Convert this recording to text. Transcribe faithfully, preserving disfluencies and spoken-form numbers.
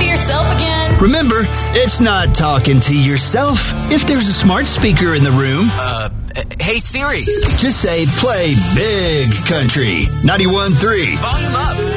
to yourself again? Remember, it's not talking to yourself. If there's a smart speaker in the room, Uh, hey Siri. just say play Big Country ninety-one point three. Volume up.